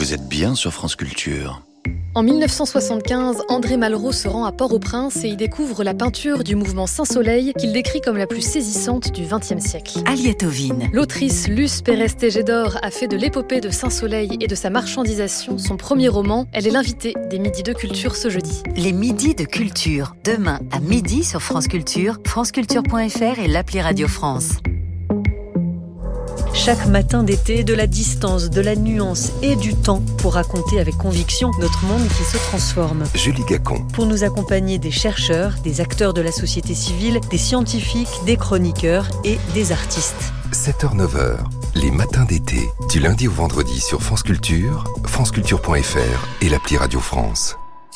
Vous êtes bien sur France Culture. En 1975, André Malraux se rend à Port-au-Prince et y découvre la peinture du mouvement Saint-Soleil qu'il décrit comme la plus saisissante du XXe siècle. Aliatovine. L'autrice Luce Pérez-Tégédor a fait de l'épopée de Saint-Soleil et de sa marchandisation son premier roman. Elle est l'invitée des Midis de Culture ce jeudi. Les Midis de Culture, demain à midi sur France Culture, franceculture.fr et l'appli Radio France. Chaque matin d'été, de la distance, de la nuance et du temps pour raconter avec conviction notre monde qui se transforme. Julie Gacon. Pour nous accompagner des chercheurs, des acteurs de la société civile, des scientifiques, des chroniqueurs et des artistes. 7h-9h, les matins d'été, du lundi au vendredi sur France Culture, franceculture.fr et l'appli Radio France.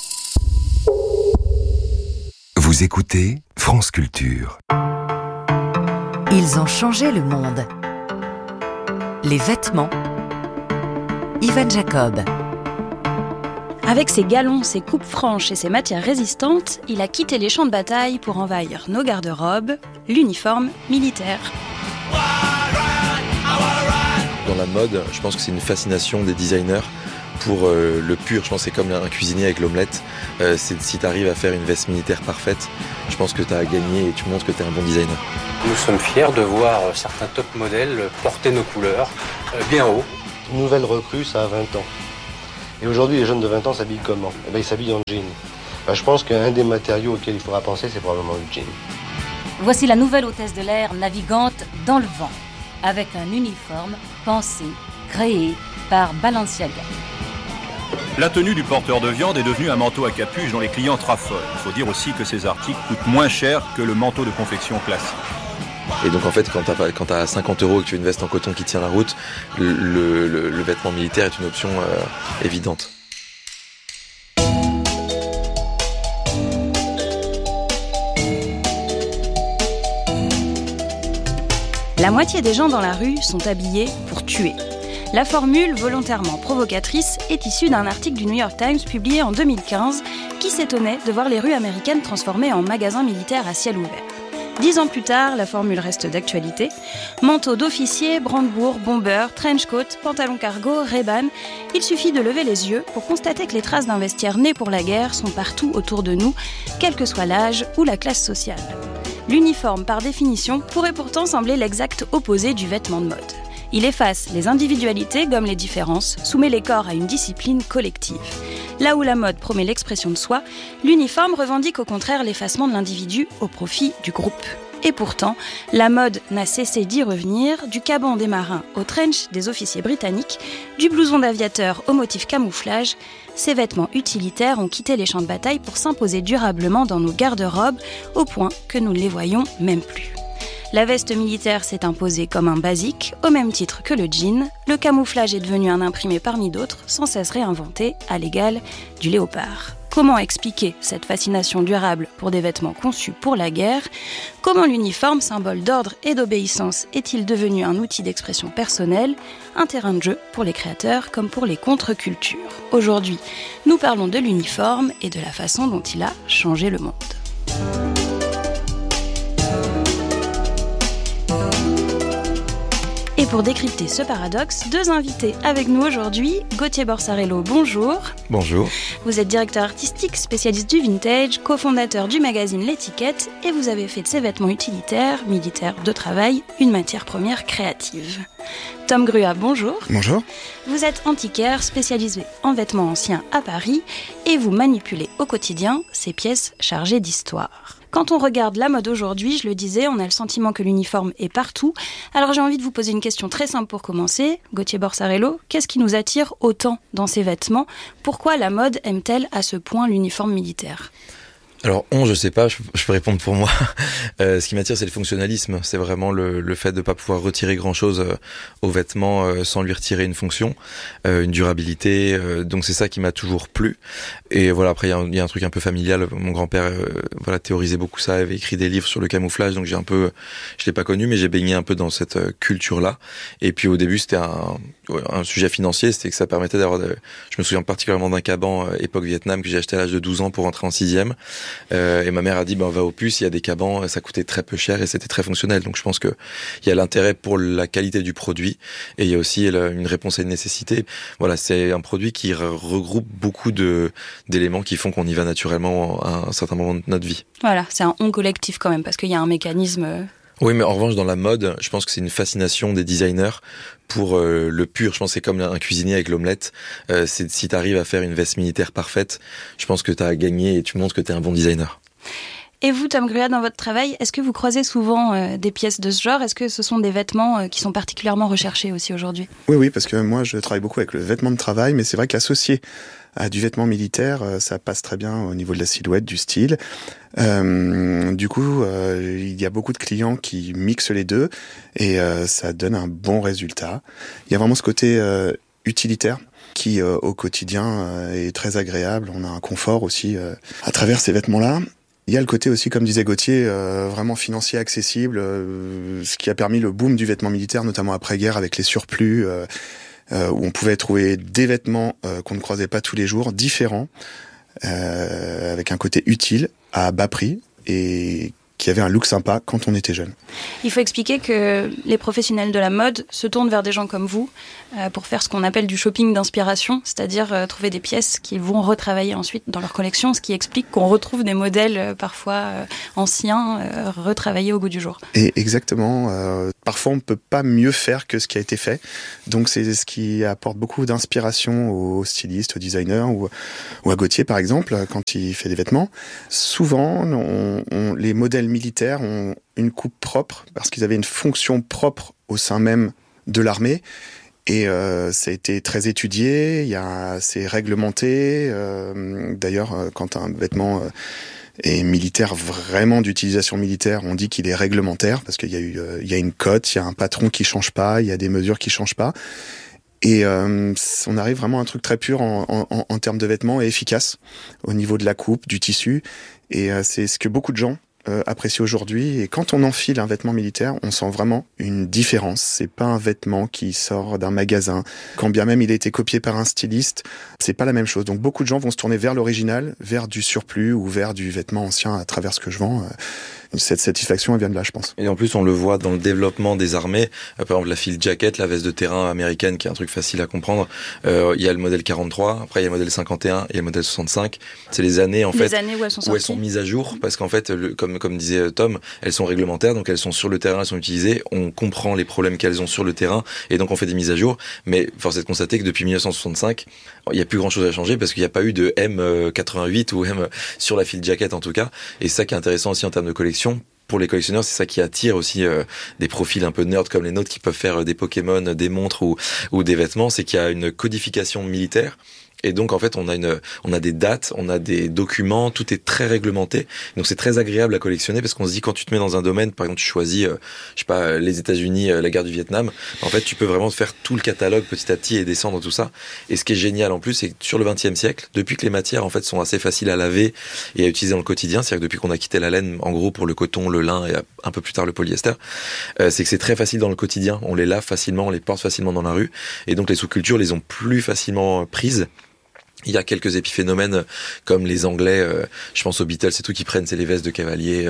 Vous écoutez France Culture. Ils ont changé le monde. Les vêtements. Ivan Jacob. Avec ses galons, ses coupes franches et ses matières résistantes, il a quitté les champs de bataille pour envahir nos garde-robes, l'uniforme militaire. Dans la mode, je pense que c'est une fascination des designers pour le pur. Je pense que c'est comme un cuisinier avec l'omelette. Si tu arrives à faire une veste militaire parfaite, je pense que tu as gagné et tu montres que tu es un bon designer. Nous sommes fiers de voir certains top modèles porter nos couleurs bien haut. Une nouvelle recrue, ça a 20 ans. Et aujourd'hui, les jeunes de 20 ans s'habillent comment ? Ils s'habillent en jean. Je pense qu'un des matériaux auxquels il faudra penser, c'est probablement le jean. Voici la nouvelle hôtesse de l'air navigante dans le vent, avec un uniforme pensé, créé par Balenciaga. La tenue du porteur de viande est devenue un manteau à capuche dont les clients traffolent. Il faut dire aussi que ces articles coûtent moins cher que le manteau de confection classique. Et donc en fait, quand t'as 50 € et que tu as une veste en coton qui tient la route, le vêtement militaire est une option évidente. La moitié des gens dans la rue sont habillés pour tuer. La formule, volontairement provocatrice, est issue d'un article du New York Times publié en 2015 qui s'étonnait de voir les rues américaines transformées en magasins militaires à ciel ouvert. 10 ans plus tard, la formule reste d'actualité. Manteau d'officier, brandebourg, bomber, trenchcoat, pantalon cargo, Ray-Ban. Il suffit de lever les yeux pour constater que les traces d'un vestiaire né pour la guerre sont partout autour de nous, quel que soit l'âge ou la classe sociale. L'uniforme, par définition, pourrait pourtant sembler l'exact opposé du vêtement de mode. Il efface les individualités, gomme les différences, soumet les corps à une discipline collective. Là où la mode promet l'expression de soi, l'uniforme revendique au contraire l'effacement de l'individu au profit du groupe. Et pourtant, la mode n'a cessé d'y revenir, du caban des marins au trench des officiers britanniques, du blouson d'aviateur au motif camouflage. Ces vêtements utilitaires ont quitté les champs de bataille pour s'imposer durablement dans nos garde-robes, au point que nous ne les voyons même plus. La veste militaire s'est imposée comme un basique, au même titre que le jean. Le camouflage est devenu un imprimé parmi d'autres, sans cesse réinventé, à l'égal du léopard. Comment expliquer cette fascination durable pour des vêtements conçus pour la guerre ? Comment l'uniforme, symbole d'ordre et d'obéissance, est-il devenu un outil d'expression personnelle, un terrain de jeu pour les créateurs comme pour les contre-cultures ? Aujourd'hui, nous parlons de l'uniforme et de la façon dont il a changé le monde. Et pour décrypter ce paradoxe, 2 invités avec nous aujourd'hui. Gauthier Borsarello, bonjour. Bonjour. Vous êtes directeur artistique, spécialiste du vintage, cofondateur du magazine L'Étiquette et vous avez fait de ces vêtements utilitaires, militaires, de travail, une matière première créative. Tom Grua, bonjour. Bonjour. Vous êtes antiquaire, spécialisé en vêtements anciens à Paris et vous manipulez au quotidien ces pièces chargées d'histoire. Quand on regarde la mode aujourd'hui, je le disais, on a le sentiment que l'uniforme est partout. Alors j'ai envie de vous poser une question très simple pour commencer. Gauthier Borsarello, qu'est-ce qui nous attire autant dans ces vêtements ? Pourquoi la mode aime-t-elle à ce point l'uniforme militaire ? Alors, je sais pas, je peux répondre pour moi. Ce qui m'attire, c'est le fonctionnalisme. C'est vraiment le fait de pas pouvoir retirer grand-chose aux vêtements sans lui retirer une fonction, une durabilité. Donc, c'est ça qui m'a toujours plu. Et voilà, après, il y a un truc un peu familial. Mon grand-père, théorisait beaucoup ça, avait écrit des livres sur le camouflage. Donc, je l'ai pas connu, mais j'ai baigné un peu dans cette culture-là. Et puis, au début, c'était un sujet financier. C'était que ça permettait d'avoir je me souviens particulièrement d'un caban époque Vietnam que j'ai acheté à l'âge de 12 ans pour rentrer en 6e. Et ma mère a dit, va au Puce, il y a des cabans, ça coûtait très peu cher et c'était très fonctionnel. Donc je pense que il y a l'intérêt pour la qualité du produit et il y a aussi une réponse à une nécessité. Voilà, c'est un produit qui regroupe beaucoup d'éléments qui font qu'on y va naturellement à un certain moment de notre vie. Voilà, c'est un on collectif quand même, parce qu'il y a un mécanisme... Oui, mais en revanche, dans la mode, je pense que c'est une fascination des designers pour le pur. Je pense que c'est comme un cuisinier avec l'omelette. Si tu arrives à faire une veste militaire parfaite, je pense que tu as gagné et tu montres que tu es un bon designer. Et vous, Tom Gruat, dans votre travail, est-ce que vous croisez souvent des pièces de ce genre ? Est-ce que ce sont des vêtements qui sont particulièrement recherchés aussi aujourd'hui ? Oui, parce que moi, je travaille beaucoup avec le vêtement de travail, mais c'est vrai qu'associé à du vêtement militaire, ça passe très bien au niveau de la silhouette, du style. Du coup, il y a beaucoup de clients qui mixent les deux et ça donne un bon résultat. Il y a vraiment ce côté utilitaire qui, au quotidien, est très agréable. On a un confort aussi à travers ces vêtements-là. Il y a le côté aussi, comme disait Gauthier, vraiment financier, accessible, ce qui a permis le boom du vêtement militaire, notamment après-guerre avec les surplus, où on pouvait trouver des vêtements qu'on ne croisait pas tous les jours, différents, avec un côté utile, à bas prix, et qui avait un look sympa quand on était jeune. Il faut expliquer que les professionnels de la mode se tournent vers des gens comme vous pour faire ce qu'on appelle du shopping d'inspiration, c'est-à-dire trouver des pièces qu'ils vont retravailler ensuite dans leur collection, ce qui explique qu'on retrouve des modèles parfois anciens retravaillés au goût du jour. Et exactement. Parfois, on ne peut pas mieux faire que ce qui a été fait. Donc, c'est ce qui apporte beaucoup d'inspiration aux stylistes, aux designers ou à Gauthier, par exemple, quand il fait des vêtements. Souvent, les modèles militaires ont une coupe propre parce qu'ils avaient une fonction propre au sein même de l'armée. Et ça a été très étudié, c'est réglementé. D'ailleurs, quand un vêtement est militaire, vraiment d'utilisation militaire, on dit qu'il est réglementaire parce qu'il y a une cote, il y a un patron qui change pas, il y a des mesures qui changent pas. Et on arrive vraiment à un truc très pur en termes de vêtements et efficace au niveau de la coupe, du tissu. Et c'est ce que beaucoup de gens apprécié aujourd'hui. Et quand on enfile un vêtement militaire, on sent vraiment une différence. C'est pas un vêtement qui sort d'un magasin. Quand bien même il a été copié par un styliste, c'est pas la même chose. Donc beaucoup de gens vont se tourner vers l'original, vers du surplus ou vers du vêtement ancien à travers ce que je vends. Cette satisfaction, elle vient de là, je pense. Et en plus, on le voit dans le développement des armées. Par exemple, la field jacket, la veste de terrain américaine, qui est un truc facile à comprendre. Il y a le modèle 43, après il y a le modèle 51 et le modèle 65. C'est les années, où elles sont mises à jour, parce qu'en fait, comme disait Tom, elles sont réglementaires, donc elles sont sur le terrain, elles sont utilisées. On comprend les problèmes qu'elles ont sur le terrain, et donc on fait des mises à jour. Mais force est de constater que depuis 1965, il n'y a plus grand chose à changer, parce qu'il n'y a pas eu de M88 ou M sur la field jacket en tout cas. Et ça qui est intéressant aussi en termes de collection. Pour les collectionneurs, c'est ça qui attire aussi des profils un peu nerds comme les nôtres qui peuvent faire des Pokémon, des montres ou des vêtements, c'est qu'il y a une codification militaire. Et donc, en fait, on a des dates, on a des documents, tout est très réglementé. Donc, c'est très agréable à collectionner parce qu'on se dit, quand tu te mets dans un domaine, par exemple, tu choisis, les États-Unis, la guerre du Vietnam, en fait, tu peux vraiment faire tout le catalogue petit à petit et descendre tout ça. Et ce qui est génial en plus, c'est que sur le XXe siècle, depuis que les matières, en fait, sont assez faciles à laver et à utiliser dans le quotidien, c'est-à-dire que depuis qu'on a quitté la laine, en gros, pour le coton, le lin et un peu plus tard le polyester, c'est que c'est très facile dans le quotidien. On les lave facilement, on les porte facilement dans la rue. Et donc, les sous-cultures les ont plus facilement prises. Il y a quelques épiphénomènes comme les Anglais, je pense aux Beatles, c'est tout qui prennent, c'est les vestes de cavalier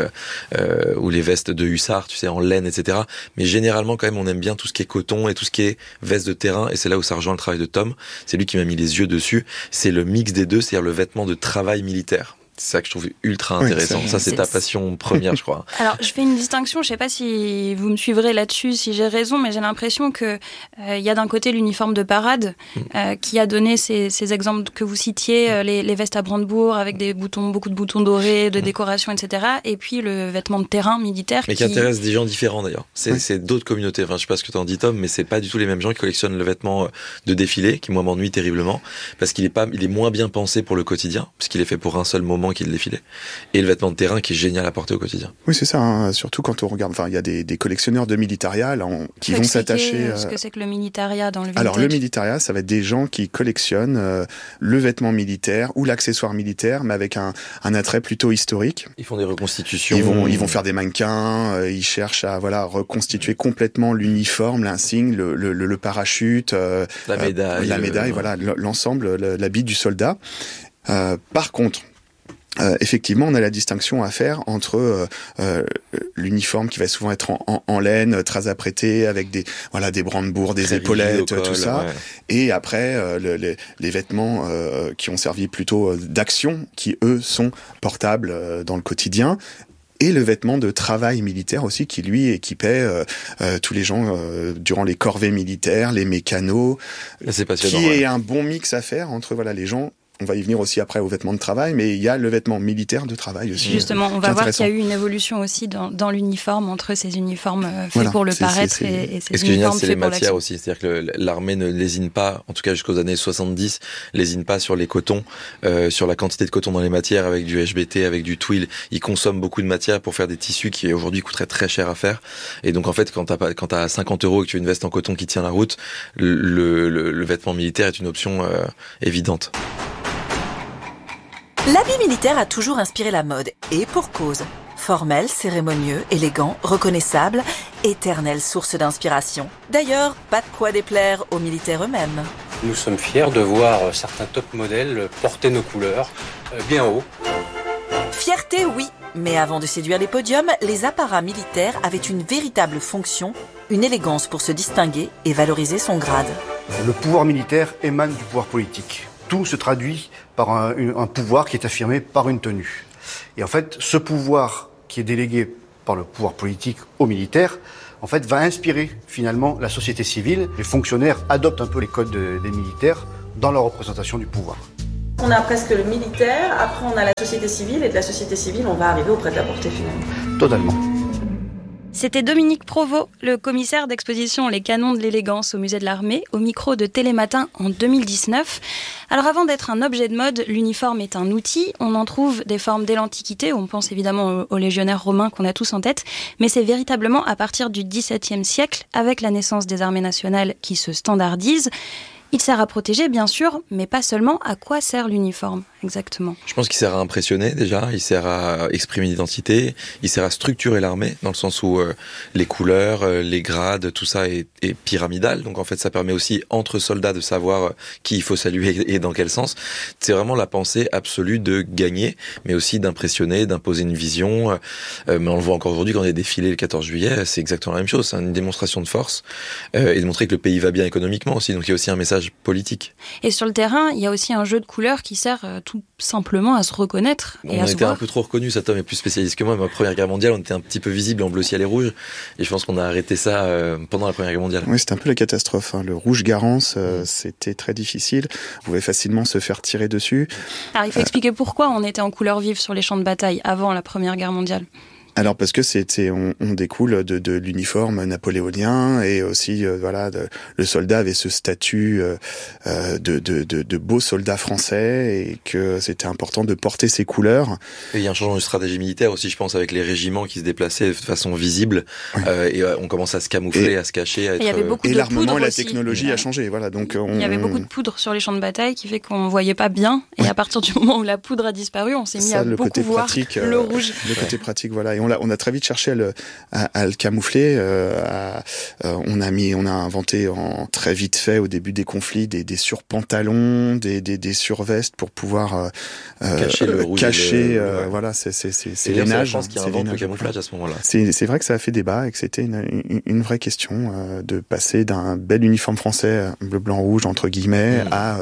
ou les vestes de hussards, tu sais, en laine, etc. Mais généralement, quand même, on aime bien tout ce qui est coton et tout ce qui est veste de terrain. Et c'est là où ça rejoint le travail de Tom. C'est lui qui m'a mis les yeux dessus. C'est le mix des deux, c'est-à-dire le vêtement de travail militaire. C'est ça que je trouve ultra intéressant. Oui, ça, c'est ta passion première, je crois. Alors, je fais une distinction. Je sais pas si vous me suivrez là-dessus, si j'ai raison, mais j'ai l'impression que y a d'un côté l'uniforme de parade qui a donné ces exemples que vous citiez, les vestes à Brandebourg avec des boutons, beaucoup de boutons dorés, de décoration, etc. Et puis le vêtement de terrain militaire. Mais qui intéresse des gens différents d'ailleurs. C'est d'autres communautés. Enfin, je sais pas ce que t'en dis, Tom, mais c'est pas du tout les mêmes gens qui collectionnent le vêtement de défilé, qui moi m'ennuie terriblement, parce qu'il est moins bien pensé pour le quotidien, parce qu'il est fait pour un seul moment qui est le défilé, et le vêtement de terrain qui est génial à porter au quotidien. Oui, c'est ça, hein. Surtout quand on regarde, il y a des collectionneurs de militaria là, qui vont s'attacher. Ce que c'est que le militaria dans le vintage. Alors le militaria, ça va être des gens qui collectionnent le vêtement militaire ou l'accessoire militaire, mais avec un attrait plutôt historique. Ils font des reconstitutions. Ils vont faire des mannequins, ils cherchent à reconstituer complètement l'uniforme, l'insigne, le parachute, la médaille, voilà, l'ensemble, l'habit du soldat. Par contre, effectivement, on a la distinction à faire entre l'uniforme qui va souvent être en laine, très apprêté, avec des brandebourgs, des très épaulettes, rigide, tout ça. Ouais. Et après, les vêtements qui ont servi plutôt d'action, qui eux sont portables dans le quotidien. Et le vêtement de travail militaire aussi, qui lui équipait tous les gens durant les corvées militaires, les mécanos. C'est passionnant. Qui est un bon mix à faire entre les gens. On va y venir aussi après aux vêtements de travail, mais il y a le vêtement militaire de travail aussi. Justement, on va voir qu'il y a eu une évolution aussi dans l'uniforme, entre ces uniformes faits pour le paraître et ces uniformes faits pour l'action. Et ce qui est génial, c'est les matières aussi. C'est-à-dire que l'armée ne lésine pas, en tout cas jusqu'aux années 70, lésine pas sur les cotons, sur la quantité de coton dans les matières, avec du HBT, avec du twill. Ils consomment beaucoup de matière pour faire des tissus qui aujourd'hui coûteraient très cher à faire. Et donc en fait, quand t'as 50 € et que tu as une veste en coton qui tient la route, le vêtement militaire est une option évidente. L'habit militaire a toujours inspiré la mode, et pour cause. Formel, cérémonieux, élégant, reconnaissable, éternelle source d'inspiration. D'ailleurs, pas de quoi déplaire aux militaires eux-mêmes. Nous sommes fiers de voir certains top modèles porter nos couleurs bien haut. Fierté, oui, mais avant de séduire les podiums, les apparats militaires avaient une véritable fonction, une élégance pour se distinguer et valoriser son grade. Le pouvoir militaire émane du pouvoir politique. Tout se traduit par un pouvoir qui est affirmé par une tenue. Et en fait, ce pouvoir qui est délégué par le pouvoir politique aux militaires, en fait, va inspirer finalement la société civile. Les fonctionnaires adoptent un peu les codes des militaires dans leur représentation du pouvoir. On a presque le militaire, après on a la société civile, et de la société civile, on va arriver au prêt-à-porter finalement. Totalement. C'était Dominique Provost, le commissaire d'exposition Les Canons de l'élégance au musée de l'Armée, au micro de Télématin en 2019. Alors avant d'être un objet de mode, l'uniforme est un outil. On en trouve des formes dès l'Antiquité. On pense évidemment aux légionnaires romains qu'on a tous en tête. Mais c'est véritablement à partir du XVIIe siècle, avec la naissance des armées nationales qui se standardisent. Il sert à protéger, bien sûr, mais pas seulement. À quoi sert l'uniforme, exactement ? Je pense qu'il sert à impressionner, déjà. Il sert à exprimer l'identité. Il sert à structurer l'armée, dans le sens où les couleurs, les grades, tout ça est pyramidal. Donc, en fait, ça permet aussi, entre soldats, de savoir qui il faut saluer et dans quel sens. C'est vraiment la pensée absolue de gagner, mais aussi d'impressionner, d'imposer une vision. Mais on le voit encore aujourd'hui, quand on est défilé le 14 juillet, c'est exactement la même chose. C'est une démonstration de force et de montrer que le pays va bien économiquement aussi. Donc, il y a aussi un message politique. Et sur le terrain, il y a aussi un jeu de couleurs qui sert tout simplement à se reconnaître et à se voir. On était un peu trop reconnus, cet homme est plus spécialiste que moi. Ma Première Guerre mondiale, on était un petit peu visible en bleu ciel et rouge, et je pense qu'on a arrêté ça pendant la Première Guerre mondiale. Oui, c'était un peu la catastrophe. Le rouge Garance, c'était très difficile. Vous pouvez facilement se faire tirer dessus. Alors, il faut expliquer pourquoi on était en couleur vive sur les champs de bataille avant la Première Guerre mondiale. Alors parce que on découle de l'uniforme napoléonien, et aussi le soldat avait ce statut de beau soldat français, et que c'était important de porter ses couleurs. Et il y a un changement de stratégie militaire aussi, je pense, avec les régiments qui se déplaçaient de façon visible, et on commence à se camoufler, à se cacher, à être... Et l'armement et la technologie a changé. Voilà, donc il y avait beaucoup de poudre sur les champs de bataille qui fait qu'on voyait pas bien, et à partir du moment où la poudre a disparu, on s'est mis à beaucoup voir le rouge. Le côté pratique, voilà. Et on a très vite cherché à le camoufler. On a inventé très vite fait, au début des conflits, des surpantalons, des survestes pour pouvoir cacher le rouge. Voilà, c'est l'ainage. Je pense qu'il invente le camouflage à ce moment-là. C'est vrai que ça a fait débat, et que c'était une vraie question de passer d'un bel uniforme français bleu, blanc, rouge entre guillemets à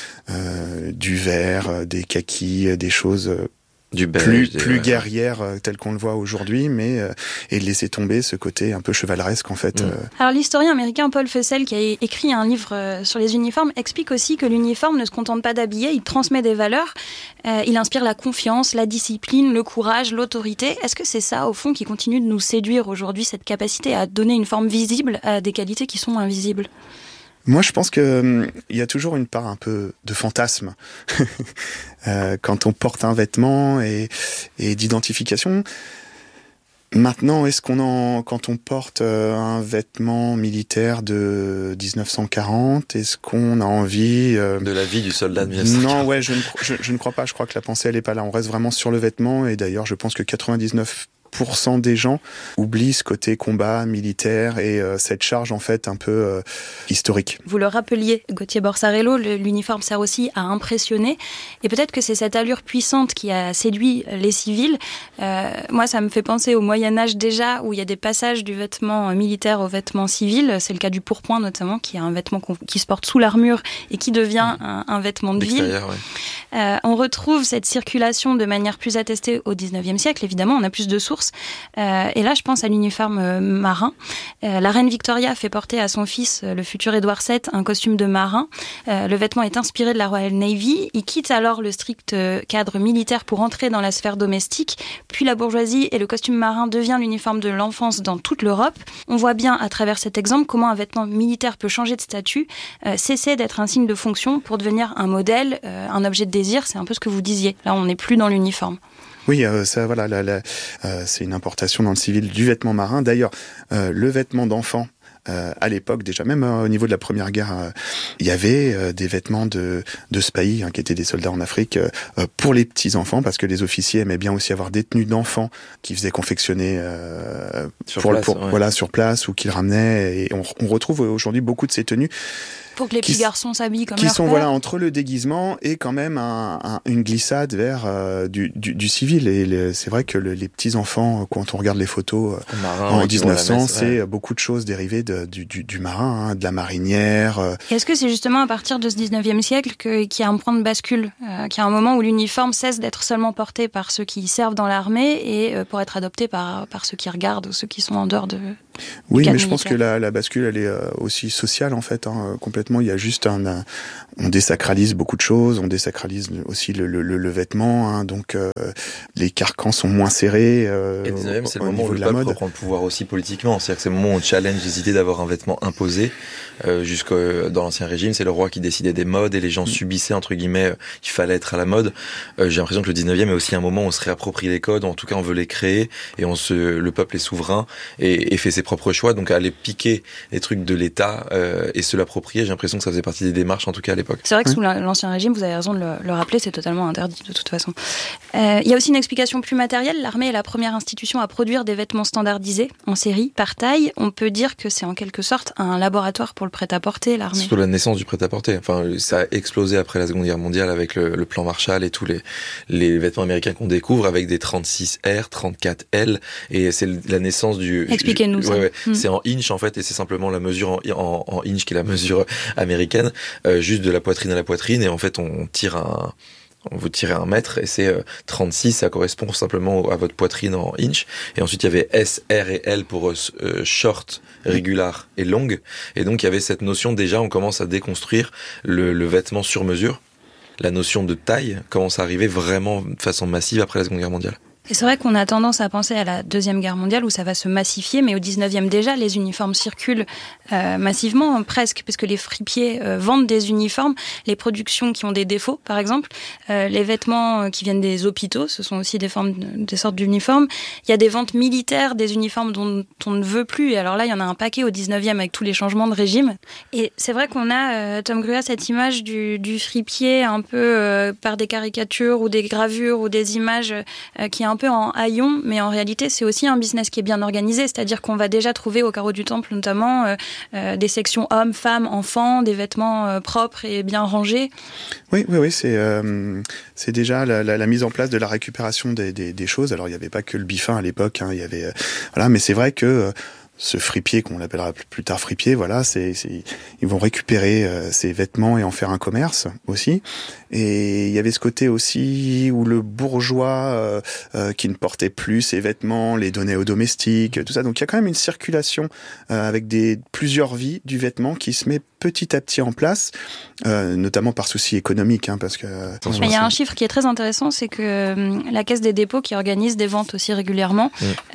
du vert, des kakis, des choses plus guerrière tel qu'on le voit aujourd'hui, mais et de laisser tomber ce côté un peu chevaleresque en fait. Alors l'historien américain Paul Fussell, qui a écrit un livre sur les uniformes, explique aussi que l'uniforme ne se contente pas d'habiller, il transmet des valeurs, il inspire la confiance, la discipline, le courage, l'autorité. Est-ce que c'est ça au fond qui continue de nous séduire aujourd'hui, cette capacité à donner une forme visible à des qualités qui sont invisibles ? Moi, je pense que il y a toujours une part un peu de fantasme quand on porte un vêtement et d'identification. Maintenant, quand on porte un vêtement militaire de 1940, est-ce qu'on a envie de la vie du soldat de 1940? Non, ouais, je ne crois pas. Je crois que la pensée, elle est pas là. On reste vraiment sur le vêtement, et d'ailleurs, je pense que 99% 20% des gens oublient ce côté combat militaire et cette charge en fait un peu historique. Vous le rappeliez, Gauthier Borsarello, l'uniforme sert aussi à impressionner et peut-être que c'est cette allure puissante qui a séduit les civils. Moi, ça me fait penser au Moyen-Âge déjà, où il y a des passages du vêtement militaire au vêtement civil. C'est le cas du pourpoint notamment, qui est un vêtement qui se porte sous l'armure et qui devient un vêtement de ville. Ouais. On retrouve cette circulation de manière plus attestée au XIXe siècle, évidemment, on a plus de sources. Et là, je pense à l'uniforme marin. La reine Victoria fait porter à son fils, le futur Édouard VII, un costume de marin. Le vêtement est inspiré de la Royal Navy. Il quitte alors le strict cadre militaire pour entrer dans la sphère domestique. Puis la bourgeoisie et le costume marin devient l'uniforme de l'enfance dans toute l'Europe. On voit bien à travers cet exemple comment un vêtement militaire peut changer de statut, cesser d'être un signe de fonction pour devenir un modèle, un objet de désir. C'est un peu ce que vous disiez. Là, on n'est plus dans l'uniforme. Oui, ça, voilà, c'est une importation dans le civil du vêtement marin. D'ailleurs, le vêtement d'enfant, à l'époque, déjà même au niveau de la Première Guerre, il y avait des vêtements de spahis, qui étaient des soldats en Afrique, pour les petits-enfants, parce que les officiers aimaient bien aussi avoir des tenues d'enfants qui faisaient confectionner sur place ou qu'ils ramenaient. Et on retrouve aujourd'hui beaucoup de ces tenues. Pour que les petits garçons s'habillent comme qui leur sont père. Entre le déguisement et quand même une glissade vers du civil. Et c'est vrai que les petits enfants, quand on regarde les photos en 1900, c'est beaucoup de choses dérivées du marin, de la marinière. Et est-ce que c'est justement à partir de ce 19e siècle qu'il y a un point de bascule, qu'il y a un moment où l'uniforme cesse d'être seulement porté par ceux qui servent dans l'armée et pour être adopté par ceux qui regardent ou ceux qui sont en dehors de... Oui, mais je pense que la bascule, elle est aussi sociale en fait, complètement. Il y a juste on désacralise beaucoup de choses, on désacralise aussi le vêtement, donc les carcans sont moins serrés. Et le 19e, c'est le moment où le peuple reprend le pouvoir aussi politiquement. C'est-à-dire que c'est le moment où on challenge les idées d'avoir un vêtement imposé. Dans l'Ancien Régime, c'est le roi qui décidait des modes et les gens subissaient, entre guillemets, il fallait être à la mode. J'ai l'impression que le 19e est aussi un moment où on se réapproprie les codes, en tout cas on veut les créer et le peuple est souverain et fait ses propres choix. Donc aller piquer les trucs de l'État et se l'approprier, j'ai l'impression que ça faisait partie des démarches, en tout cas à l'époque. C'est vrai que sous l'Ancien Régime, vous avez raison de le rappeler, c'est totalement interdit de toute façon. Il y a aussi une explication plus matérielle. L'armée est la première institution à produire des vêtements standardisés en série, par taille. On peut dire que c'est en quelque sorte un laboratoire pour le prêt-à-porter, l'armée. Surtout la naissance du prêt-à-porter. Enfin, ça a explosé après la Seconde Guerre mondiale avec le plan Marshall et tous les vêtements américains qu'on découvre avec des 36R, 34L, et c'est la naissance du... Expliquez-nous ça. C'est en inch en fait, et c'est simplement la mesure en inch qui est la mesure américaine, juste de la poitrine à la poitrine, et en fait on veut tirer 1 mètre, et c'est 36, ça correspond simplement à votre poitrine en inch. Et ensuite il y avait S, R et L pour short, regular et long. Et donc il y avait cette notion, déjà on commence à déconstruire le vêtement sur mesure. La notion de taille commence à arriver vraiment de façon massive après la Seconde Guerre mondiale. Et c'est vrai qu'on a tendance à penser à la Deuxième Guerre mondiale où ça va se massifier, mais au 19e déjà, les uniformes circulent massivement, presque, parce que les fripiers vendent des uniformes, les productions qui ont des défauts, par exemple, les vêtements qui viennent des hôpitaux, ce sont aussi des sortes d'uniformes. Il y a des ventes militaires, des uniformes dont on ne veut plus, et alors là, il y en a un paquet au 19e avec tous les changements de régime. Et c'est vrai qu'on a, Tom Gruat, cette image du fripier un peu par des caricatures ou des gravures ou des images qui est un peu en haillons, mais en réalité, c'est aussi un business qui est bien organisé, c'est-à-dire qu'on va déjà trouver au Carreau du Temple, notamment, des sections hommes, femmes, enfants, des vêtements propres et bien rangés. Oui, c'est déjà la mise en place de la récupération des choses. Alors, il n'y avait pas que le biffin à l'époque, il y avait... mais c'est vrai que... ce fripier, qu'on l'appellera plus tard fripier, ils vont récupérer ces vêtements et en faire un commerce aussi. Et il y avait ce côté aussi où le bourgeois qui ne portait plus ses vêtements les donnait aux domestiques, tout ça. Donc il y a quand même une circulation avec plusieurs vies du vêtement qui se met petit à petit en place, notamment par souci économique, parce que... Mais il y a un chiffre qui est très intéressant, c'est que la Caisse des dépôts, qui organise des ventes aussi régulièrement,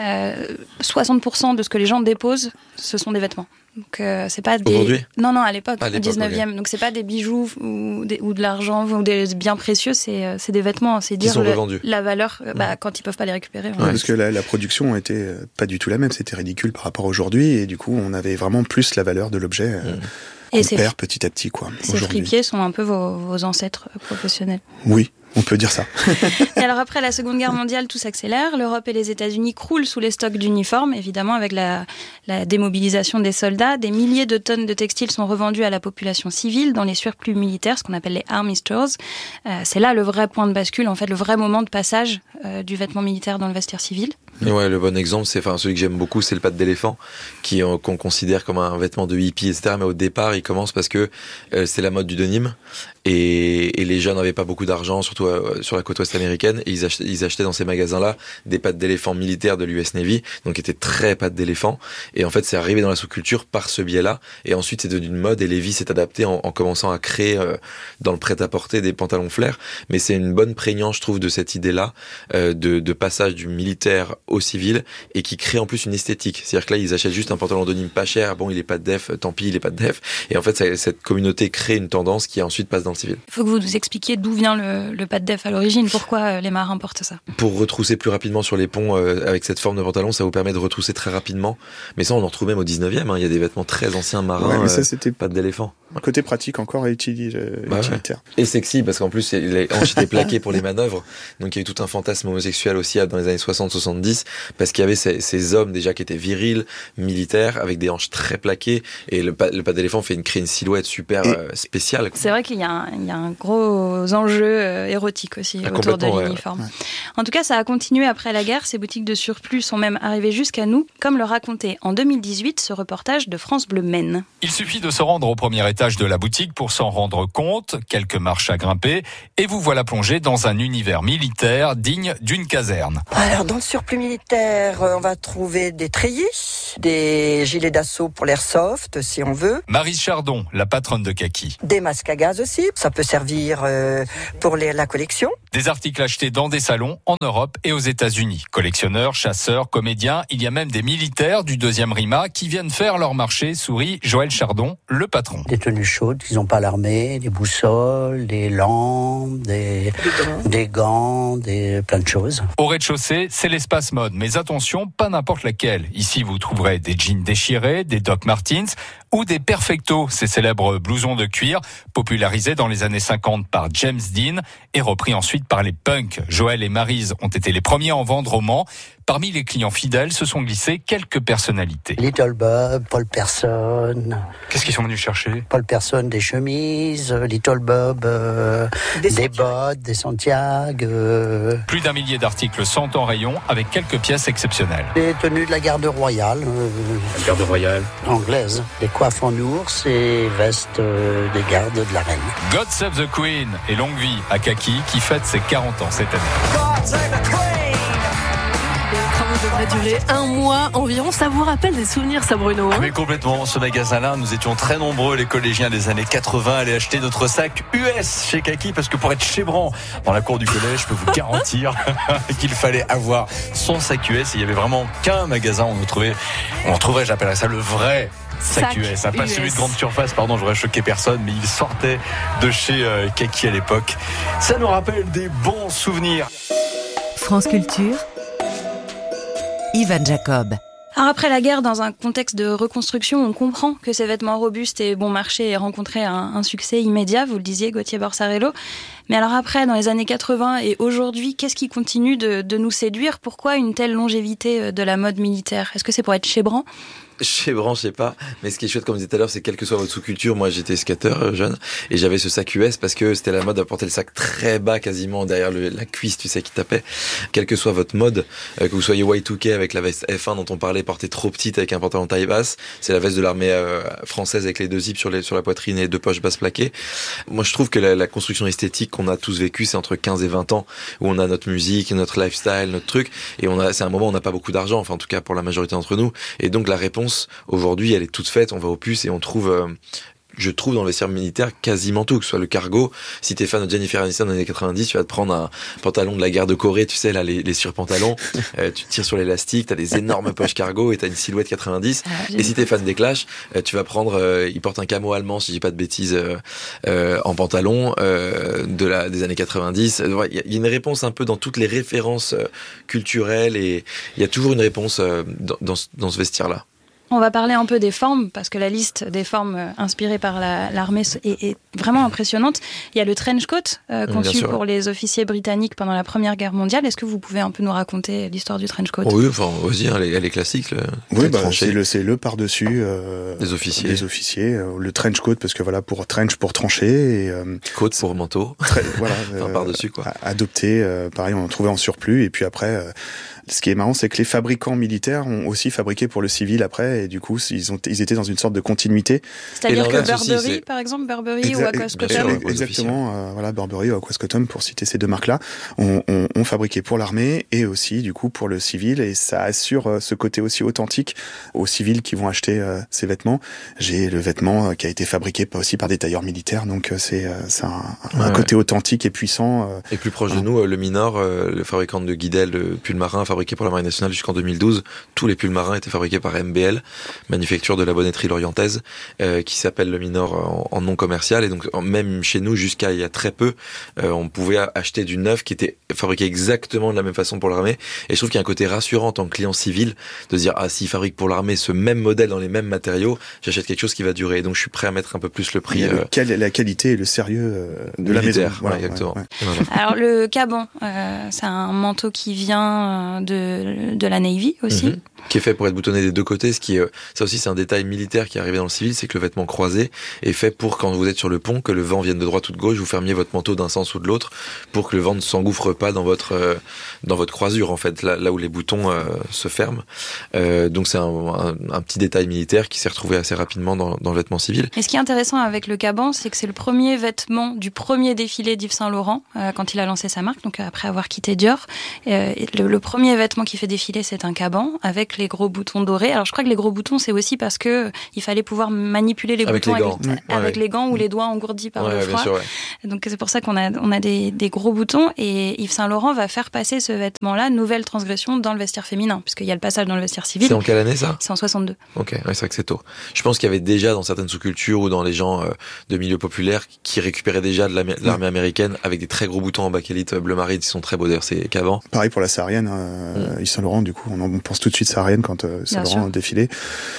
60% de ce que les gens déposent, ce sont des vêtements. Donc c'est pas des... Aujourd'hui ? Non, à l'époque, au 19e. Okay. Donc c'est pas des bijoux ou de l'argent ou des biens précieux, c'est des vêtements. C'est dire la valeur quand ils peuvent pas les récupérer. Parce que la production était pas du tout la même, c'était ridicule par rapport à aujourd'hui, et du coup on avait vraiment plus la valeur de l'objet. On perd petit à petit, quoi. Ces fripiers sont un peu vos ancêtres professionnels. Oui, On peut dire ça. Et alors après la Seconde Guerre mondiale, tout s'accélère. L'Europe et les États-Unis croulent sous les stocks d'uniformes, évidemment avec la démobilisation des soldats. Des milliers de tonnes de textiles sont revendus à la population civile dans les surplus militaires, ce qu'on appelle les army stores. C'est là le vrai point de bascule, en fait, le vrai moment de passage du vêtement militaire dans le vestiaire civil. Et ouais, le bon exemple, celui que j'aime beaucoup, c'est le pad d'éléphant, qu'on considère comme un vêtement de hippie, etc. Mais au départ, il commence parce que c'est la mode du denim. Et les jeunes n'avaient pas beaucoup d'argent, surtout sur la côte ouest américaine, et ils achetaient dans ces magasins-là des pattes d'éléphant militaires de l'US Navy, donc qui étaient très pattes d'éléphant. Et en fait, c'est arrivé dans la sous-culture par ce biais-là. Et ensuite, c'est devenu une mode, et Levi's s'est adapté en commençant à créer dans le prêt-à-porter des pantalons flair. Mais c'est une bonne prégnance, je trouve, de cette idée-là, de passage du militaire au civil, et qui crée en plus une esthétique. C'est-à-dire que là, ils achètent juste un pantalon denim pas cher, bon, il est pas de def, tant pis, il est pas de def. Et en fait, cette communauté crée une tendance qui ensuite passe dans le civil. Il faut que vous nous expliquiez d'où vient le pas de def à l'origine, pourquoi les marins portent ça. Pour retrousser plus rapidement sur les ponts avec cette forme de pantalon, ça vous permet de retrousser très rapidement. Mais ça, on en retrouve même au 19e, il y a des vêtements très anciens marins, ouais, mais ça, c'était pattes d'éléphant. Côté pratique encore et utilitaire. Et sexy, parce qu'en plus, les hanches étaient plaquées pour les manœuvres. Donc il y a eu tout un fantasme homosexuel aussi dans les années 60-70, parce qu'il y avait ces hommes déjà qui étaient virils, militaires, avec des hanches très plaquées. Et le pas d'éléphant crée une silhouette super spéciale. C'est vrai qu'il y a un gros enjeu érotique aussi autour de l'uniforme. Ouais. En tout cas, ça a continué après la guerre. Ces boutiques de surplus sont même arrivées jusqu'à nous, comme le racontait en 2018 ce reportage de France Bleu Maine. Il suffit de se rendre au premier étage de la boutique pour s'en rendre compte, quelques marches à grimper, et vous voilà plongé dans un univers militaire digne d'une caserne. Alors, dans le surplus militaire, on va trouver des treillis, des gilets d'assaut pour l'airsoft, si on veut. Maryse Chardon, la patronne de Kaki. Des masques à gaz aussi, ça peut servir pour la collection. Des articles achetés dans des salons en Europe et aux États-Unis. Collectionneurs, chasseurs, comédiens, il y a même des militaires du 2e RIMA qui viennent faire leur marché, sourit Joël Chardon, le patron. Des tenues chaudes qu'ils n'ont pas à l'armée, des boussoles, des lampes, des gants, plein de choses. Au rez-de-chaussée, c'est l'espace mode, mais attention, pas n'importe laquelle. Ici, vous trouverez des jeans déchirés, des Doc Martens ou des Perfecto, ces célèbres blousons de cuir popularisés dans les années 50 par James Dean et repris ensuite par les punks. Joël et Maryse ont été les premiers à en vendre au Mans. Parmi les clients fidèles se sont glissés quelques personnalités. Little Bob, Paul Person. Qu'est-ce qu'ils sont venus chercher ? Paul Person, des chemises, Little Bob, des bottes, des Santiago. Plus d'1 millier d'articles sont en rayon avec quelques pièces exceptionnelles. Des tenues de la garde royale. La garde royale anglaise. Des coiffes en ours et vestes des gardes de la reine. God Save the Queen et longue vie à Kaki qui fête ses 40 ans cette année. God Save the Queen. Devrait durer 1 mois environ. Ça vous rappelle des souvenirs, ça, Bruno, hein ? Mais complètement. Ce magasin-là, nous étions très nombreux, les collégiens des années 80, à aller acheter notre sac US chez Kaki, parce que pour être chébrant dans la cour du collège, je peux vous garantir qu'il fallait avoir son sac US. Il y avait vraiment qu'un magasin où on trouvait, j'appellerais ça le vrai sac US, pas US. Celui de grande surface, pardon, j'aurais choqué personne, mais il sortait de chez Kaki à l'époque. Ça nous rappelle des bons souvenirs. France Culture, Ivan Jacob. Alors après la guerre, dans un contexte de reconstruction, on comprend que ces vêtements robustes et bon marché aient rencontré un succès immédiat, vous le disiez, Gauthier Borsarello. Mais alors après, dans les années 80 et aujourd'hui, qu'est-ce qui continue de nous séduire ? Pourquoi une telle longévité de la mode militaire ? Est-ce que c'est pour être chébrant ? Chébrant, je sais pas. Mais ce qui est chouette, comme je disais tout à l'heure, c'est quelle que soit votre sous-culture. Moi, j'étais skateur jeune et j'avais ce sac US parce que c'était la mode de porter le sac très bas, quasiment derrière la cuisse, tu sais, qui tapait. Quelle que soit votre mode, que vous soyez Y2K avec la veste F1 dont on parlait, portée trop petite avec un pantalon taille basse, c'est la veste de l'armée française avec les 2 zips sur la poitrine et 2 poches basses plaquées. Moi, je trouve que la construction esthétique qu'on a tous vécu, c'est entre 15 et 20 ans où on a notre musique, notre lifestyle, notre truc, et c'est un moment où on n'a pas beaucoup d'argent, enfin en tout cas pour la majorité d'entre nous, et donc la réponse aujourd'hui, elle est toute faite. On va aux puces et on trouve, je trouve dans le vestiaire militaire quasiment tout, que ce soit le cargo. Si t'es fan de Jennifer Aniston dans les années 90, tu vas te prendre un pantalon de la guerre de Corée, tu sais, là, les surpantalons, tu tires sur l'élastique, t'as des énormes poches cargo et t'as une silhouette 90. Et si t'es fan des Clash, tu vas prendre, ils portent un camo allemand, si je dis pas de bêtises, en pantalon, des années 90. Il y a une réponse un peu dans toutes les références culturelles et il y a toujours une réponse dans ce vestiaire-là. On va parler un peu des formes, parce que la liste des formes inspirées par l'armée est vraiment impressionnante. Il y a le trench coat, conçu pour les officiers britanniques pendant la Première Guerre mondiale. Est-ce que vous pouvez un peu nous raconter l'histoire du trench coat ? Oui, enfin, vas-y, elle est classique. C'est le par-dessus des officiers. Le trench coat, parce que voilà, pour trench, pour trancher. Et, coat pour manteau. Voilà, enfin, par-dessus, quoi. Adopté, pareil, on en trouvait en surplus. Et puis après... ce qui est marrant, c'est que les fabricants militaires ont aussi fabriqué pour le civil après, et du coup, ils étaient dans une sorte de continuité. C'est-à-dire que Burberry, par exemple, Burberry ou Aquascotum. Exactement, voilà, Burberry ou Aquascotum, pour citer ces deux marques-là, ont fabriqué pour l'armée et aussi, du coup, pour le civil, et ça assure ce côté aussi authentique aux civils qui vont acheter ces vêtements. J'ai le vêtement qui a été fabriqué aussi par des tailleurs militaires, donc c'est un côté authentique et puissant. Et plus proche de nous, le Minor, le fabricant de guidel, de pull marin, fabriqué pour la Marine nationale jusqu'en 2012. Tous les pulls marins étaient fabriqués par MBL, manufacture de la bonneterie lorientaise, qui s'appelle le Minor en nom commercial. Et donc, même chez nous, jusqu'à il y a très peu, on pouvait acheter du neuf qui était fabriqué exactement de la même façon pour l'armée. Et je trouve qu'il y a un côté rassurant en tant que client civil de se dire, ah, s'ils fabriquent pour l'armée ce même modèle dans les mêmes matériaux, j'achète quelque chose qui va durer. Et donc, je suis prêt à mettre un peu plus le prix. La qualité et le sérieux de la maison. Voilà, exactement. Ouais. Voilà. Alors, le caban, c'est un manteau qui vient de la Navy aussi. Qui est fait pour être boutonné des deux côtés, ça aussi c'est un détail militaire qui est arrivé dans le civil, c'est que le vêtement croisé est fait pour quand vous êtes sur le pont, que le vent vienne de droite ou de gauche, vous fermiez votre manteau d'un sens ou de l'autre, pour que le vent ne s'engouffre pas dans votre croisure en fait, là où les boutons se ferment. Donc c'est un petit détail militaire qui s'est retrouvé assez rapidement dans le vêtement civil. Et ce qui est intéressant avec le caban, c'est que c'est le premier vêtement du premier défilé d'Yves Saint Laurent quand il a lancé sa marque, donc après avoir quitté Dior. Le premier vêtement qui fait défiler, c'est un caban avec les gros boutons dorés. Alors je crois que les gros boutons, c'est aussi parce que il fallait pouvoir manipuler les boutons avec les gants ou les doigts engourdis par le froid. Sûr, donc c'est pour ça qu'on a des gros boutons, et Yves Saint Laurent va faire passer ce vêtement-là, nouvelle transgression, dans le vestiaire féminin, puisqu'il y a le passage dans le vestiaire civil. C'est en quelle année ça ? C'est en 62. Ok, c'est vrai que c'est tôt. Je pense qu'il y avait déjà dans certaines sous-cultures ou dans les gens de milieux populaires qui récupéraient déjà de l'armée américaine avec des très gros boutons en bakélite bleu marine, qui sont très beaux d'ailleurs, c'est Caban. Pareil pour la saharienne, Yves Saint Laurent, du coup, on pense tout de suite saharienne quand Saint Laurent a défilé.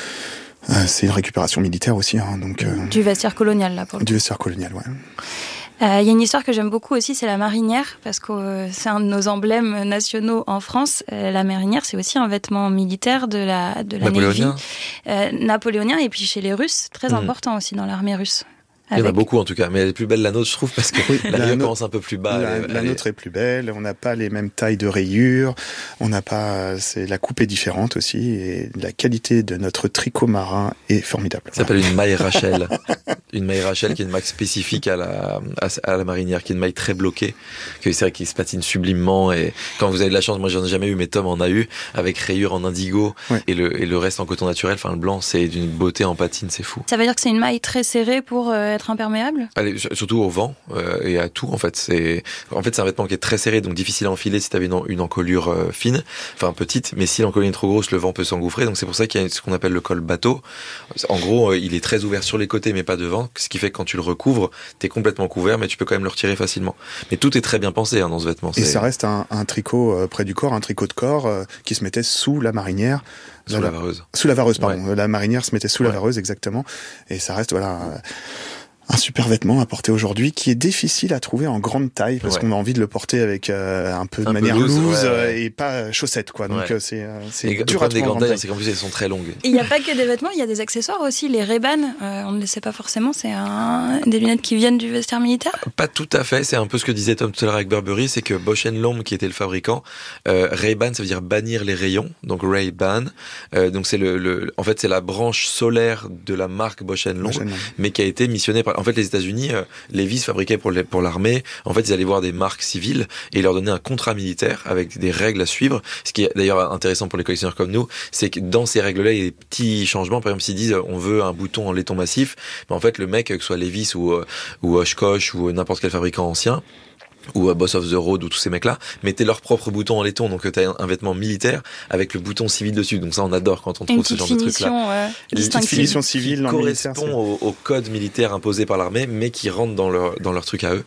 C'est une récupération militaire aussi, donc du vestiaire colonial là pour le coup. Du vestiaire colonial, ouais. Il y a une histoire que j'aime beaucoup aussi, c'est la marinière, parce que c'est un de nos emblèmes nationaux en France. La marinière, c'est aussi un vêtement militaire de la Navy, napoléonien, et puis chez les Russes, très important aussi dans l'armée russe. Il y en a beaucoup en tout cas, mais elle est plus belle la nôtre, je trouve, parce que la rayure commence un peu plus bas. La nôtre est plus belle, on n'a pas les mêmes tailles de rayures, la coupe est différente aussi, et la qualité de notre tricot marin est formidable. Ça s'appelle une maille Rachel. Une maille Rachel qui est une maille spécifique à la marinière, qui est une maille très bloquée, que c'est vrai qu'il se patine sublimement, et quand vous avez de la chance, moi j'en ai jamais eu, mais Tom en a eu, avec rayures en indigo, et le reste en coton naturel, enfin le blanc, c'est d'une beauté en patine, c'est fou. Ça veut dire que c'est une maille très serrée pour être imperméable ? Allez, surtout au vent et à tout en fait. C'est un vêtement qui est très serré, donc difficile à enfiler si tu avais une encolure fine, enfin petite, mais si l'encolure est trop grosse, le vent peut s'engouffrer, donc c'est pour ça qu'il y a ce qu'on appelle le col bateau. En gros, il est très ouvert sur les côtés mais pas devant, ce qui fait que quand tu le recouvres, t'es complètement couvert, mais tu peux quand même le retirer facilement. Mais tout est très bien pensé dans ce vêtement. Et ça reste un tricot près du corps, un tricot de corps qui se mettait sous la marinière. Sous la vareuse. Sous la vareuse, pardon. Ouais. La marinière se mettait sous la vareuse, exactement. Et ça reste, un super vêtement à porter aujourd'hui qui est difficile à trouver en grande taille parce qu'on a envie de le porter avec un peu de manière loose et pas chaussette, quoi. Donc c'est dur à trouver. Des gantailles, c'est qu'en plus elles sont très longues. Il n'y a pas que des vêtements, il y a des accessoires aussi. Les Ray-Ban, on ne le sait pas forcément, c'est des lunettes qui viennent du vestiaire militaire. Pas tout à fait. C'est un peu ce que disait Tom tout à l'heure avec Burberry, c'est que Bausch & Lomb qui était le fabricant, Ray-Ban ça veut dire bannir les rayons, donc Ray-Ban. Donc c'est en fait c'est la branche solaire de la marque Bausch & Lomb, mais qui a été missionnée par. En fait, les États-Unis, Levi's fabriquait pour l'armée. En fait, ils allaient voir des marques civiles et ils leur donnaient un contrat militaire avec des règles à suivre. Ce qui est d'ailleurs intéressant pour les collectionneurs comme nous, c'est que dans ces règles-là, il y a des petits changements. Par exemple, s'ils disent on veut un bouton en laiton massif, mais en fait, le mec, que ce soit Levi's ou Oshkosh ou n'importe quel fabricant ancien, ou Boss of the Road ou tous ces mecs-là mettaient leurs propres boutons en laiton, donc t'as un vêtement militaire avec le bouton civil dessus, donc ça on adore quand on trouve ce genre de trucs-là. Une petite finition civile dans le militaire, correspond au code militaire imposé par l'armée, mais qui rentre dans leur truc à eux.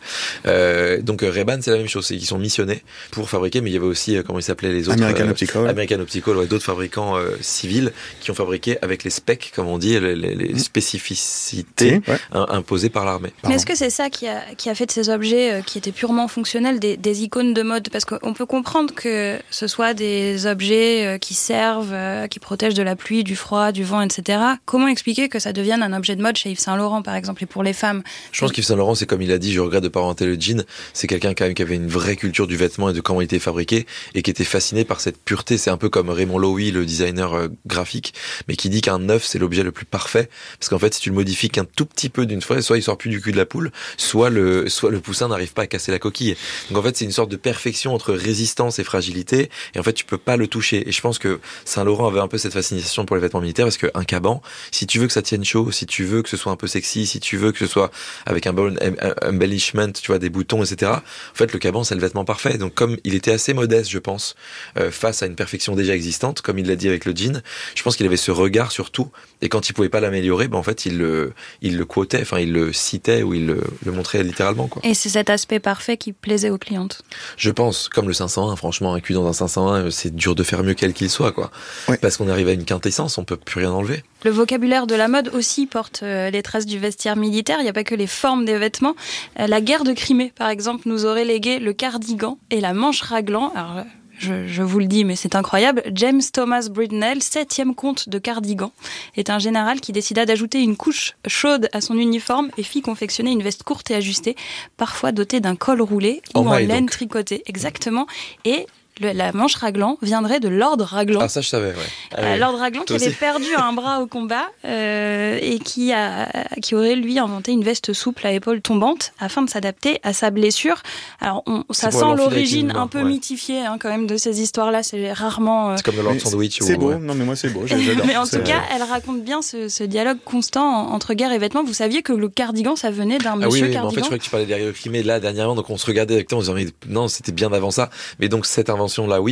Donc Ray-Ban c'est la même chose, c'est qu'ils sont missionnés pour fabriquer, mais il y avait aussi comment ils s'appelaient les autres American Optical, ouais, d'autres fabricants civils qui ont fabriqué avec les specs, comme on dit, les spécificités imposées par l'armée. Mais est-ce que c'est ça qui a fait de ces objets qui étaient purement fonctionnels des icônes de mode? Parce qu'on peut comprendre que ce soit des objets qui servent, qui protègent de la pluie, du froid, du vent, etc. Comment expliquer que ça devienne un objet de mode chez Yves Saint Laurent, par exemple, et pour les femmes? Je pense qu'Yves Saint Laurent, c'est comme il a dit, je regrette de pas inventer le jean, c'est quelqu'un quand même qui avait une vraie culture du vêtement et de comment il était fabriqué, et qui était fasciné par cette pureté. C'est un peu comme Raymond Loewy, le designer graphique, mais qui dit qu'un œuf, c'est l'objet le plus parfait, parce qu'en fait, si tu le modifies qu'un tout petit peu d'une fois, soit il sort plus du cul de la poule, soit le poussin n'arrive pas à casser la coquille. Donc en fait, c'est une sorte de perfection entre résistance et fragilité, et en fait, tu peux pas le toucher. Et je pense que Saint Laurent avait un peu cette fascination pour les vêtements militaires, parce qu'un caban, si tu veux que ça tienne chaud, si tu veux que ce soit un peu sexy, si tu veux que ce soit avec un bon embellishment, tu vois, des boutons, etc. En fait, le caban, c'est le vêtement parfait. Donc comme il était assez modeste, je pense, face à une perfection déjà existante, comme il l'a dit avec le jean, je pense qu'il avait ce regard sur tout, et quand il pouvait pas l'améliorer, en fait, il le quotait, enfin, il le citait, ou il le montrait littéralement, quoi. Et c'est cet aspect parfait qui plaisait aux clientes. Je pense, comme le 501, franchement, un cul dans un 501, c'est dur de faire mieux quel qu'il soit, quoi. Oui. Parce qu'on arrive à une quintessence, on peut plus rien enlever. Le vocabulaire de la mode aussi porte les traces du vestiaire militaire. Il n'y a pas que les formes des vêtements. La guerre de Crimée, par exemple, nous aurait légué le cardigan et la manche raglan. Alors, je vous le dis, mais c'est incroyable. James Thomas Bridnell, 7e comte de Cardigan, est un général qui décida d'ajouter une couche chaude à son uniforme et fit confectionner une veste courte et ajustée, parfois dotée d'un col roulé ou en laine tricotée. Exactement. Et la manche raglan viendrait de Lord Raglan. Ah, ça je savais, ouais. Lord Raglan qui avait perdu un bras au combat et qui aurait lui inventé une veste souple à épaules tombantes afin de s'adapter à sa blessure. Alors ça sent l'origine un peu mythifiée quand même de ces histoires-là. C'est rarement. C'est comme le Lord Sandwich. C'est beau. Non mais moi c'est beau. J'adore. Mais en tout cas, elle raconte bien ce dialogue constant entre guerre et vêtements. Vous saviez que le cardigan, ça venait d'un monsieur cardigan. En fait, je crois que tu parlais de Crimée là dernièrement, donc on se regardait avec toi, on se disait non, c'était bien avant ça. Mais donc cette invention là, oui,